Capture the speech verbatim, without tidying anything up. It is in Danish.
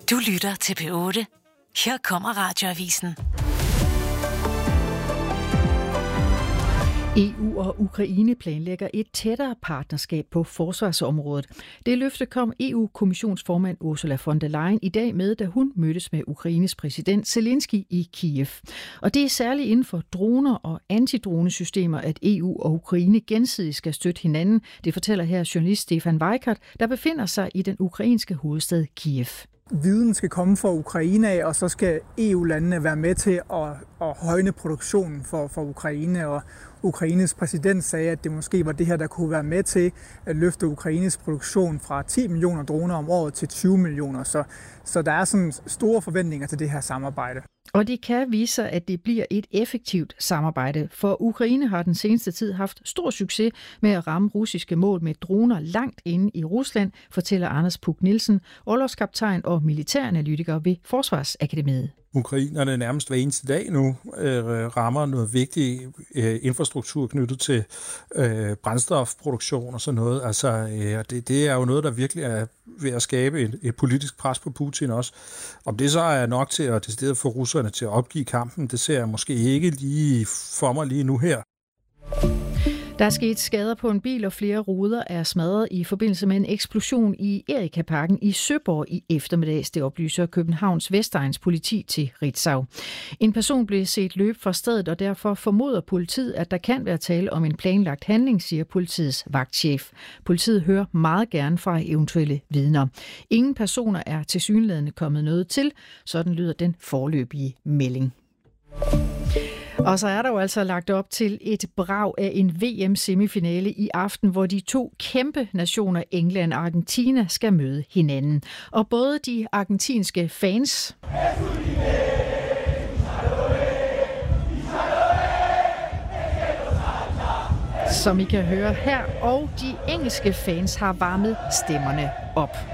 Du lytter til P otte. Her kommer Radioavisen. E U og Ukraine planlægger et tættere partnerskab på forsvarsområdet. Det løfte kom E U-kommissionsformand Ursula von der Leyen i dag med, da hun mødtes med Ukraines præsident Zelensky i Kiev. Og det er særligt inden for droner og antidronesystemer, at E U og Ukraine gensidigt skal støtte hinanden. Det fortæller her journalist Stefan Weikart, der befinder sig i den ukrainske hovedstad Kiev. Viden skal komme fra Ukraine af, og så skal E U-landene være med til at, at højne produktionen for, for Ukraine. Og Ukraines præsident sagde, at det måske var det her, der kunne være med til at løfte Ukraines produktion fra ti millioner droner om året til tyve millioner. Så, så der er sådan store forventninger til det her samarbejde. Og det kan vise sig, at det bliver et effektivt samarbejde, for Ukraine har den seneste tid haft stor succes med at ramme russiske mål med droner langt inde i Rusland, fortæller Anders Puk Nielsen, orlogskaptajn og militæranalytiker ved Forsvarsakademiet. Ukrainerne nærmest hver eneste dag nu øh, rammer noget vigtig øh, infrastruktur knyttet til øh, brændstofproduktion og sådan noget. Altså, øh, det, det er jo noget, der virkelig er ved at skabe et, et politisk pres på Putin også. Om det så er nok til at decideret få russerne til at opgive kampen, det ser jeg måske ikke lige for mig lige nu her. Der er sket skader på en bil, og flere ruder er smadret i forbindelse med en eksplosion i Erika-parken i Søborg i eftermiddags. Det oplyser Københavns Vestegns politi til Ritzau. En person blev set løbe fra stedet, og derfor formoder politiet, at der kan være tale om en planlagt handling, siger politiets vagtchef. Politiet hører meget gerne fra eventuelle vidner. Ingen personer er tilsyneladende kommet noget til. Sådan lyder den foreløbige melding. Og så er der jo altså lagt op til et brag af en V M-semifinale i aften, hvor de to kæmpe nationer, England og Argentina, skal møde hinanden. Og både de argentinske fans, som I kan høre her, og de engelske fans har varmet stemmerne op.